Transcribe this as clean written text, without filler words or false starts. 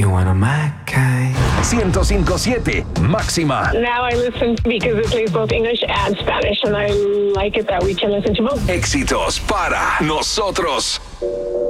You're one of my kind. 105.7 Máxima. Now I listen because it plays both English and Spanish, and I like it that we can listen to both. Éxitos para nosotros.